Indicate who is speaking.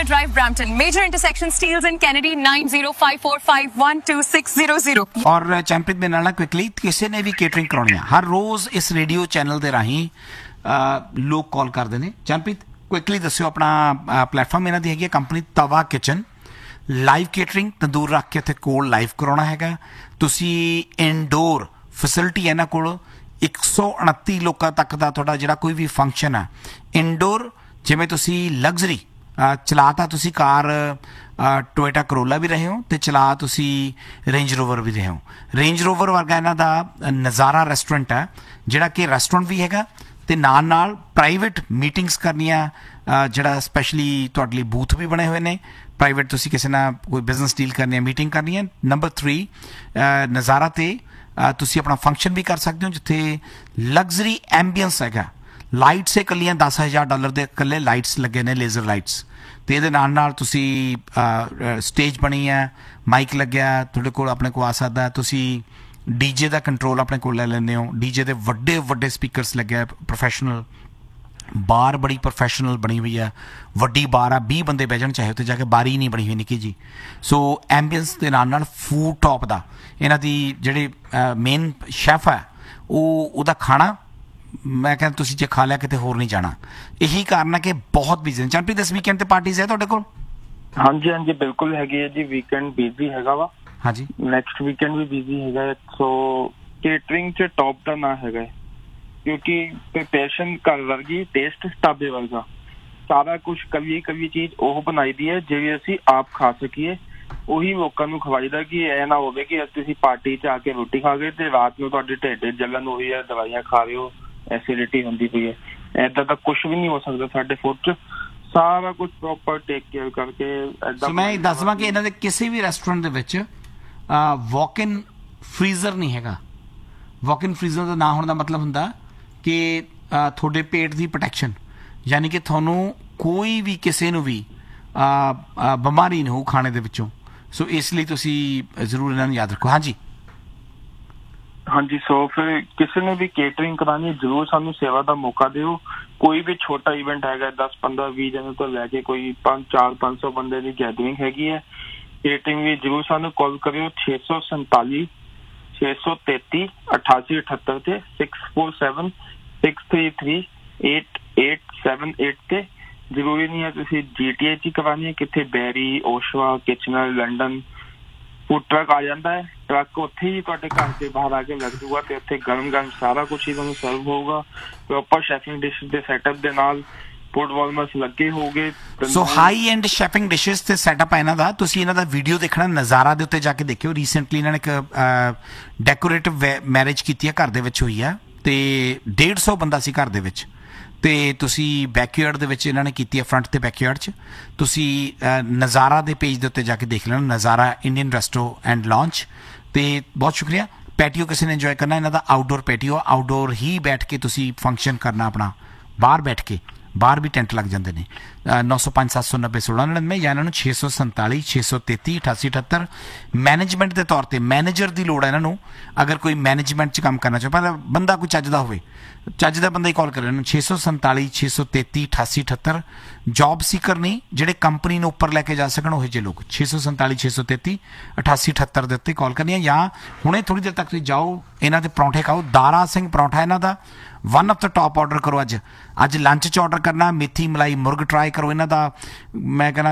Speaker 1: Taylor Drive, Brampton. Major intersection, Steeles and Kennedy, 9054512600.
Speaker 2: और champion ਦੇ ਨਾਲ क्विकली ਕਿਸੇ ਨੇ ਵੀ ਕੇਟਰਿੰਗ ਕਰਾਉਣੀ ਆ ਹਰ ਰੋਜ਼ ਇਸ ਰੇਡੀਓ ਚੈਨਲ ਦੇ ਰਾਹੀਂ ਲੋਕ ਕਾਲ ਕਰਦੇ ਨੇ ਚੈਂਪੀਤ ਕੁਇਕਲੀ ਦੱਸਿਓ ਆਪਣਾ ਪਲੇਟਫਾਰਮ ਇਹਨਾਂ ਦੀ ਹੈਗੀ ਕੰਪਨੀ ਤਵਾ ਕਿਚਨ ਲਾਈਵ ਕੇਟਰਿੰਗ ਤੰਦੂਰ ਰੱਖ ਕੇ ਇੱਥੇ ਕੋਲ ਲਾਈਵ ਕਰਾਉਣਾ ਹੈਗਾ ਤੁਸੀਂ ਇਨਡੋਰ ਫੈਸਿਲਿਟੀ ਇਹਨਾਂ ਕੋਲ 129 ਲੋਕਾਂ ਤੱਕ ਦਾ ਤੁਹਾਡਾ ਜਿਹੜਾ ਕੋਈ ਵੀ ਫੰਕਸ਼ਨ ਹੈ ਇਨਡੋਰ ਜਿਵੇਂ ਤੁਸੀਂ ਲਗਜ਼ਰੀ ਚਲਾਤਾ ਤੁਸੀਂ ਕਾਰ ਟੋਇਟਾ ਕਰੋਲਾ ਵੀ ਰਹੇ ਹੋ ਤੇ ਚਲਾ ਤੁਸੀਂ ਰੇਂਜ ਰੋਵਰ ਵੀ ਰਹੇ ਹੋ ਰੇਂਜ ਰੋਵਰ ਵਰਗਾ ਇਹਨਾਂ ਦਾ ਨਜ਼ਾਰਾ ਰੈਸਟੋਰੈਂਟ ਹੈ ਜਿਹੜਾ ਕਿ ਰੈਸਟੋਰੈਂਟ ਵੀ ਹੈਗਾ ਤੇ ਨਾਲ ਪ੍ਰਾਈਵੇਟ ਮੀਟਿੰਗਸ ਕਰਨੀਆਂ ਜਿਹੜਾ ਸਪੈਸ਼ਲੀ ਤੁਹਾਡੇ ਲਈ ਬੂਥ ਵੀ ਬਣੇ ਹੋਏ ਨੇ ਪ੍ਰਾਈਵੇਟ ਤੁਸੀਂ ਕਿਸੇ ਨਾਲ ਕੋਈ ਬਿਜ਼ਨਸ ਡੀਲ ਕਰਨੀ ਹੈ ਮੀਟਿੰਗ ਕਰਨੀ ਹੈ ਨੰਬਰ 3 ਨਜ਼ਾਰਾ ਤੇ ਤੁਸੀਂ ਆਪਣਾ ਫੰਕਸ਼ਨ ਵੀ ਕਰ ਸਕਦੇ ਹੋ ਜਿੱਥੇ ਲਗਜ਼ਰੀ ਐਂਬੀਐਂਸ ਹੈਗਾ ਲਾਈਟਸ ਇਕੱਲੀਆਂ $10,000 ਦੇ ਇਕੱਲੇ ਲਾਈਟਸ ਲੱਗੇ ਨੇ ਲੇਜ਼ਰ ਲਾਈਟਸ ਤੇ ਇਹਦੇ ਨਾਲ ਤੁਸੀਂ ਸਟੇਜ ਬਣੀ ਹੈ ਮਾਈਕ ਲੱਗਿਆ ਤੁਹਾਡੇ ਕੋਲ ਆਪਣੇ ਕੋਲ ਆ ਸਕਦਾ ਤੁਸੀਂ ਡੀਜੇ ਦਾ ਕੰਟਰੋਲ ਆਪਣੇ ਕੋਲ ਲੈ ਲੈਂਦੇ ਹੋ ਡੀਜੇ ਦੇ ਵੱਡੇ ਸਪੀਕਰਸ ਲੱਗਿਆ ਪ੍ਰੋਫੈਸ਼ਨਲ ਬਾਰ ਬੜੀ ਪ੍ਰੋਫੈਸ਼ਨਲ ਬਣੀ ਹੋਈ ਹੈ ਵੱਡੀ ਬਾਰ ਆ 20 ਬੰਦੇ ਬਹਿ ਜਾਣ ਚਾਹੇ ਉੱਥੇ ਜਾ ਕੇ ਬਾਰੀ ਨਹੀਂ ਬਣੀ ਹੋਈ ਨਿੱਕੀ ਜੀ ਸੋ ਐਂਬੀਐਂਸ ਦੇ ਨਾਲ ਫੂਡ ਟੌਪ ਦਾ ਇਹਨਾਂ ਦੀ ਜਿਹੜੇ ਮੇਨ ਸ਼ੈਫ ਹੈ ਉਹਦਾ ਖਾਣਾ ਮੈਂ ਕਹਿੰਦਾ ਤੁਸੀਂ ਜੇ ਖਾ ਲਿਆ ਕਿਤੇ ਹੋਰ ਨਹੀਂ ਜਾਣਾ ਇਹੀ ਕਾਰਨ ਹੈ ਕਿ ਬਹੁਤ ਬਿਜ਼ੀ ਚੰਪੀ ਦਿਸ ਵੀਕਐਂਡ ਤੇ ਪਾਰਟੀਜ਼ ਹੈ ਤੁਹਾਡੇ ਕੋਲ
Speaker 3: ਹਾਂਜੀ ਬਿਲਕੁਲ ਹੈਗੀ ਹੈ ਜੀ ਵੀਕਐਂਡ ਬਿਜ਼ੀ ਹੈਗਾ ਵਾ
Speaker 2: ਹਾਂਜੀ
Speaker 3: ਨੈਕਸਟ ਵੀਕਐਂਡ ਵੀ ਬਿਜ਼ੀ ਹੈਗਾ ਸੋ ਕੇਟਰਿੰਗ 'ਚ ਟੌਪ ਦਾ ਨਾਂ ਹੈਗਾ ਕਿਉਂਕਿ ਪ੍ਰਿਪਰੇਸ਼ਨ ਘਰ ਵਰਗੀ ਟੇਸਟ ਢਾਬੇ ਵਰਗਾ ਸਾਰਾ ਕੁਝ ਕਵੀ ਚੀਜ਼ ਉਹ ਬਣਾਈ ਦੀ ਹੈ ਜਿਹੜੀ ਅਸੀਂ ਆਪ ਖਾ ਸਕੀਏ ਉਹੀ ਲੋਕਾਂ ਨੂੰ ਖਵਾਈਦਾ ਕਿ ਇਹ ਨਾ ਹੋਵੇ ਕਿ ਤੁਸੀਂ ਪਾਰਟੀ 'ਚ ਆ ਕੇ ਰੋਟੀ ਖਾ ਗਏ ਤੇ ਰਾਤ ਨੂੰ ਤੁਹਾਡੇ ਢਿੱਡ ਜਲਨ ਹੋ ਰਹੀ ਹੈ ਦਵਾਈਆਂ ਖਾ ਰਹੇ ਹੋ ਐਸਿਡਿਟੀ ਹੁੰਦੀ ਪਈ ਹੈ ਏਦਾਂ ਤਾਂ ਕੁਝ ਵੀ ਨਹੀਂ ਹੋ ਸਕਦਾ ਸਾਡੇ ਫੂਡ 'ਚ ਸਾਰਾ ਕੁਝ ਪ੍ਰੋਪਰ ਟੇਕ ਕੇਅਰ ਕਰਕੇ ਏਦਾਂ
Speaker 2: ਮੈਂ ਦੱਸ ਦੇਵਾਂ ਕਿ ਇਹਨਾਂ ਦੇ ਕਿਸੇ ਵੀ ਰੈਸਟੋਰੈਂਟ ਦੇ ਵਿੱਚ ਵਾਕ ਇਨ ਫਰੀਜ਼ਰ ਨਹੀਂ ਹੈਗਾ ਵਾਕ ਇਨ ਫਰੀਜ਼ਰ ਦਾ ਨਾ ਹੋਣ ਦਾ ਮਤਲਬ ਹੁੰਦਾ ਕਿ ਤੁਹਾਡੇ ਪੇਟ ਦੀ ਪ੍ਰੋਟੈਕਸ਼ਨ ਯਾਨੀ ਕਿ ਤੁਹਾਨੂੰ ਕੋਈ ਵੀ ਕਿਸੇ ਨੂੰ ਵੀ ਬਿਮਾਰੀ ਨਹੀਂ ਹੋਊ ਖਾਣੇ ਦੇ ਵਿੱਚੋਂ ਸੋ ਇਸ ਲਈ ਤੁਸੀਂ ਜ਼ਰੂਰ ਇਹਨਾਂ ਨੂੰ ਯਾਦ ਰੱਖੋ ਹਾਂਜੀ
Speaker 3: ਸੋ ਫਿਰ ਕਿਸੇ ਨੇ ਵੀ ਕੇਟਰਿੰਗ ਕਰਾਉਣੀ ਜ਼ਰੂਰ ਸਾਨੂੰ ਸੇਵਾ ਦਾ ਮੌਕਾ ਦਿਓ ਕੋਈ ਵੀ ਛੋਟਾ ਇਵੈਂਟ ਹੈਗਾ 10-15-20 ਜਣੇ ਤੋਂ ਲੈ ਕੇ ਕੋਈ 400-500 ਬੰਦੇ ਦੀ ਗੈਦਰਿੰਗ ਹੈਗੀ ਹੈ ਕੇਟਰਿੰਗ ਵੀ ਜ਼ਰੂਰ ਸਾਨੂੰ ਕਾਲ ਕਰਿਓ 647 633 8878 ਤੇ 647-633-8878 ਤੇ ਜ਼ਰੂਰੀ ਨਹੀਂ ਹੈ ਤੁਸੀਂ GTA 'ਚ ਹੀ ਕਰਵਾਉਣੀ ਹੈ ਕਿੱਥੇ ਬੈਰੀ ਓਸ਼ਵਾ ਕਿਚਨਰ ਲੰਡਨ ਫੂਡ ਟਰੱਕ ਆ ਜਾਂਦਾ ਹੈ ਟਰੱਕ ਉੱਥੇ ਹੀ ਤੁਹਾਡੇ ਘਰ ਦੇ ਬਾਹਰ ਆ ਕੇ ਲੱਗ ਜੂਗਾ ਤੇ ਉੱਥੇ ਗਰਮ ਸਾਰਾ ਕੁਝ ਹੀ ਤੁਹਾਨੂੰ ਸਰਵ ਹੋਊਗਾ ਪ੍ਰੋਪਰ ਸ਼ੈਫਿੰਗ ਡਿਸ਼ ਦੇ ਸੈਟਅਪ ਦੇ ਨਾਲ ਫੂਡ ਵਾਲਮਸ ਲੱਗੇ ਹੋਗੇ
Speaker 2: ਸੋ ਹਾਈ ਐਂਡ ਸ਼ੈਫਿੰਗ ਡਿਸ਼ਸ ਤੇ ਸੈਟਅਪ ਹੈ ਇਹਨਾਂ ਦਾ ਤੁਸੀਂ ਇਹਨਾਂ ਦਾ ਵੀਡੀਓ ਦੇਖਣਾ ਨਜ਼ਾਰਾ ਦੇ ਉੱਤੇ ਜਾ ਕੇ ਦੇਖਿਓ ਰੀਸੈਂਟਲੀ ਇਹਨਾਂ ਨੇ ਇੱਕ ਡੈਕੋਰੇਟਿਵ ਮੈਰਿਜ ਕੀਤੀ ਹੈ ਘਰ ਦੇ ਵਿੱਚ ਹੋਈ ਹੈ ਤੇ 150 ਬੰਦਾ ਸੀ ਘਰ ਦੇ ਵਿੱਚ ਤੇ ਤੁਸੀਂ ਬੈਕਯਾਰਡ ਦੇ ਵਿੱਚ ਇਹਨਾਂ ਨੇ ਕੀਤੀ ਹੈ ਫਰੰਟ ਤੇ ਬੈਕਯਾਰਡ 'ਚ ਤੁਸੀਂ ਨਜ਼ਾਰਾ ਦੇ ਪੇਜ ਦੇ ਉੱਤੇ ਜਾ ਕੇ ਦੇਖ ਲੈਣਾ ਨਜ਼ਾਰਾ ਇੰਡੀਅਨ ਰੈਸਟੋ ਐਂਡ ਲਾਂਚ ਤੇ ਬਹੁਤ ਸ਼ੁਕਰੀਆ ਪੈਟੀਓ ਕਿਸੇ ਨੇ ਇੰਜੋਏ ਕਰਨਾ ਇਹਨਾਂ ਦਾ ਆਊਟਡੋਰ ਪੈਟੀਓ ਆਊਟਡੋਰ ਹੀ ਬੈਠ ਕੇ ਤੁਸੀਂ ਫੰਕਸ਼ਨ ਕਰਨਾ ਆਪਣਾ ਬਾਹਰ ਬੈਠ ਕੇ ਬਾਹਰ ਵੀ ਟੈਂਟ ਲੱਗ ਜਾਂਦੇ ਨੇ 905-790-1699 ਜਾਂ ਇਹਨਾਂ ਨੂੰ 647-633-8878 ਮੈਨੇਜਮੈਂਟ ਦੇ ਤੌਰ ਤੇ ਮੈਨੇਜਰ ਦੀ ਲੋੜ ਹੈ ਇਹਨਾਂ ਨੂੰ ਅਗਰ ਕੋਈ ਮੈਨੇਜਮੈਂਟ 'ਚ ਕੰਮ ਕਰਨਾ ਚਾਹੇ ਪਰ ਬੰਦਾ ਕੋਈ ਚੱਜ ਦਾ ਹੋਵੇ ਚੱਜ ਦਾ ਬੰਦਾ ਹੀ ਕਾਲ ਕਰੇ ਇਹਨੂੰ 647-633-8878 ਜੌਬ ਸੀਕਰ ਨਹੀਂ ਜਿਹੜੇ ਕੰਪਨੀ ਨੂੰ ਉੱਪਰ ਲੈ ਕੇ ਜਾ ਸਕਣ ਉਹ ਜਿਹੇ ਲੋਕ 647-633-8878 ਦੇ ਉੱਤੇ ਕਾਲ ਕਰਨੀ ਹੈ ਜਾਂ ਹੁਣੇ ਥੋੜੀ ਦੇਰ ਤੱਕ ਤੁਸੀਂ ਜਾਓ ਇਹਨਾਂ ਦੇ ਪਰੌਂਠੇ ਖਾਓ ਦਾਰਾ ਸਿੰਘ ਪਰੌਂਠਾ ਇਹਨਾਂ ਦਾ one of the top order ਕਰੋ ਅੱਜ ਲੰਚ 'ਚ ਆਰਡਰ ਕਰਨਾ ਮੇਥੀ ਮਲਾਈ ਮੁਰਗ ਟਰਾਈ ਕਰੋ ਇਹਨਾਂ ਦਾ ਮੈਂ ਕਹਿੰਦਾ